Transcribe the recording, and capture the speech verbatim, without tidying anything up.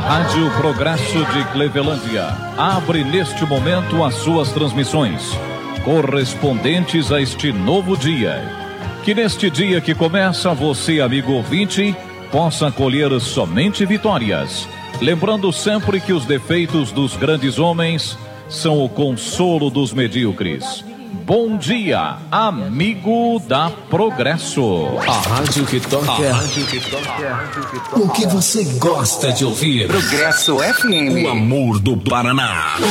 Rádio Progresso de Clevelândia abre neste momento as suas transmissões, correspondentes a este novo dia. Que neste dia que começa, você, amigo ouvinte, possa colher somente vitórias. Lembrando sempre que os defeitos dos grandes homens são o consolo dos medíocres. Bom dia, amigo da Progresso. A rádio que toca. A rádio que toca. O que você gosta de ouvir. Progresso F M. O amor do Paraná.